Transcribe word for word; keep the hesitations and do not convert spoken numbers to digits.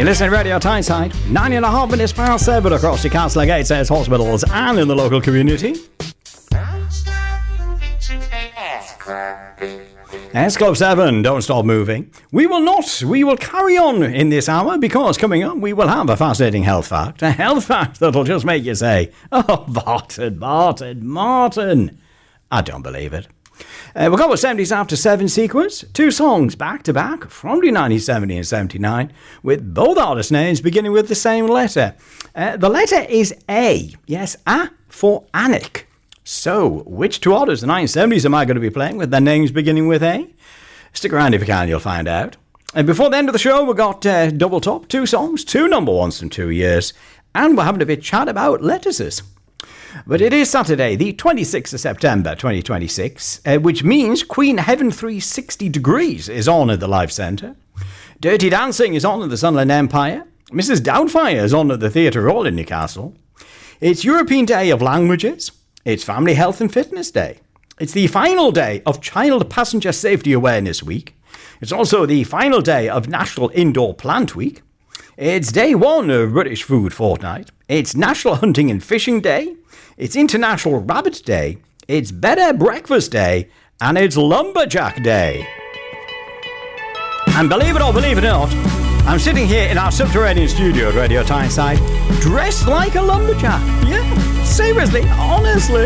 You listen to Radio Tyneside, nine and a half minutes past seven across the Castle Gateshead hospitals and in the local community. S Club seven, don't stop moving. We will not, we will carry on in this hour because coming up we will have a fascinating health fact. A health fact that'll just make you say, oh, Martin, Martin, Martin. I don't believe it. Uh, we've got the seventies After seven sequence, two songs back to back from the nineteen seventy and seventy-nine, with both artist names beginning with the same letter. Uh, the letter is A, yes, A for Anik. So, which two artists in the nineteen seventies am I going to be playing with their names beginning with A? Stick around if you can, you'll find out. And before the end of the show, we've got uh, double top, two songs, two number ones from two years, and we're having a bit chat about lettuces. But it is Saturday, the twenty-sixth of September, twenty twenty-six, uh, which means Queen Heaven three sixty Degrees is on at the Live Centre. Dirty Dancing is on at the Sunderland Empire. Missus Doubtfire is on at the Theatre Royal in Newcastle. It's European Day of Languages. It's Family Health and Fitness Day. It's the final day of Child Passenger Safety Awareness Week. It's also the final day of National Indoor Plant Week. It's day one of British Food Fortnight. It's National Hunting and Fishing Day. It's International Rabbit Day. It's Better Breakfast Day. And it's Lumberjack Day. And believe it or believe it not, I'm sitting here in our subterranean studio at Radio Tyneside, dressed like a lumberjack. Yeah, seriously, honestly.